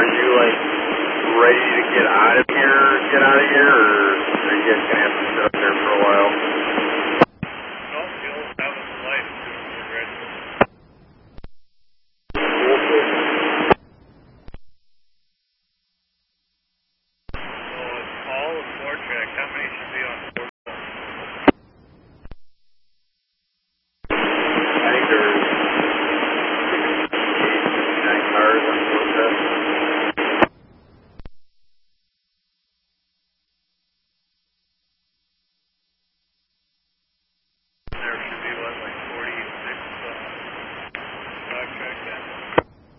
are you like ready to get out of here, or are you guys gonna have to